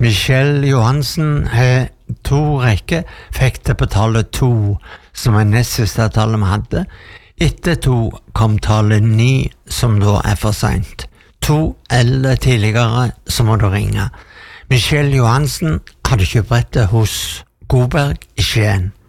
Michelle Johansen har 2 rekker, fikk det på tallet 2, som nest siste tallet vi hadde. Etter 2 kom tallet 9, som da for sent. 2 eller tidligere, så må du ringe. Michelle Johansen hadde kjøpt brettet hos Godberg i Skien.